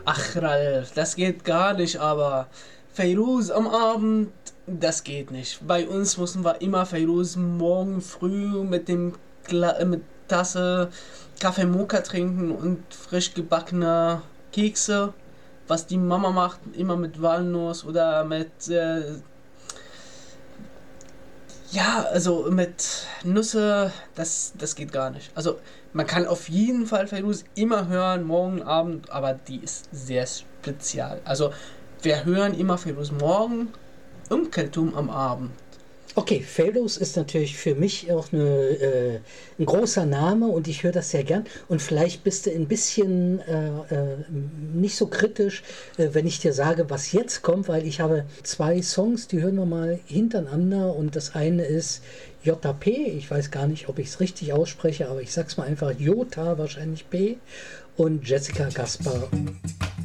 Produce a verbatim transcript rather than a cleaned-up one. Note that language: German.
Ach Ralf, das geht gar nicht, aber Feiruz am Abend, das geht nicht. Bei uns mussten wir immer Feiruz morgen früh mit dem Gla mit Tasse Kaffee Mokka trinken und frisch gebackene Kekse, was die Mama macht, immer mit Walnuss oder mit äh, ja, also mit Nüsse, das, das geht gar nicht. Also man kann auf jeden Fall Feiruz immer hören, morgen Abend, aber die ist sehr spezial. Also wir hören immer Feiruz morgen, um Keltum am Abend. Okay, Feiruz ist natürlich für mich auch eine, äh, ein großer Name und ich höre das sehr gern. Und vielleicht bist du ein bisschen äh, äh, nicht so kritisch, äh, wenn ich dir sage, was jetzt kommt, weil ich habe zwei Songs, die hören wir mal hintereinander und das eine ist J P, ich weiß gar nicht, ob ich es richtig ausspreche, aber ich sag's mal einfach Jota, wahrscheinlich P, und Jessica Gaspar.